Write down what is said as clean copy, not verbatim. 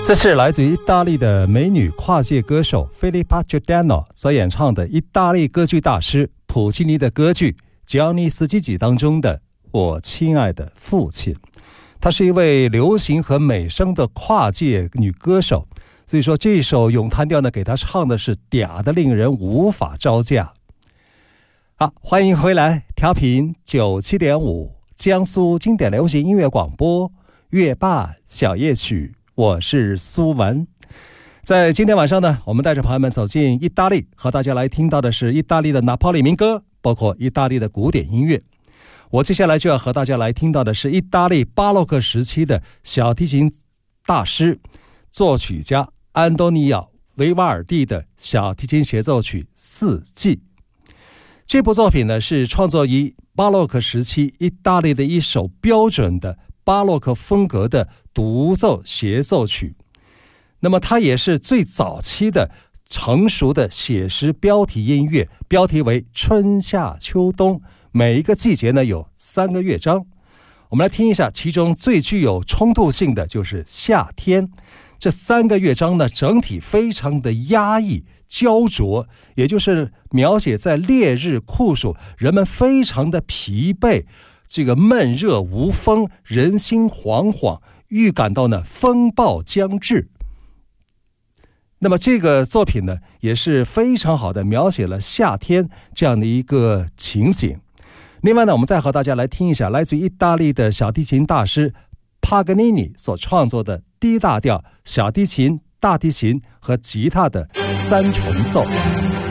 这是来自于意大利的美女跨界歌手 Filippa Giordano 所演唱的意大利歌剧大师普契尼的歌剧吉奥尼斯基几当中的我亲爱的父亲。她是一位流行和美声的跨界女歌手，所以说这首咏叹调呢，给她唱的是嗲的令人无法招架。好，欢迎回来，调频97.5江苏经典流行音乐广播乐霸小夜曲，我是苏文。在今天晚上呢，我们带着朋友们走进意大利，和大家来听到的是意大利的拿破里民歌，包括意大利的古典音乐。我接下来就要和大家来听到的是意大利巴洛克时期的小提琴大师作曲家安东尼奥·维瓦尔第的小提琴协奏曲四季。这部作品呢，是创作于巴洛克时期意大利的一首标准的巴洛克风格的独奏协奏曲。那么它也是最早期的成熟的写实标题音乐，标题为春夏秋冬，每一个季节呢有3个乐章。我们来听一下其中最具有冲突性的就是夏天。这3个乐章呢，整体非常的压抑焦灼，也就是描写在烈日酷暑，人们非常的疲惫，这个闷热无风，人心惶惶，预感到呢风暴将至。那么这个作品呢，也是非常好的描写了夏天这样的一个情景。另外呢，我们再和大家来听一下来自于意大利的小提琴大师帕格尼尼所创作的 D 大调小提琴、大提琴和吉他的3重奏。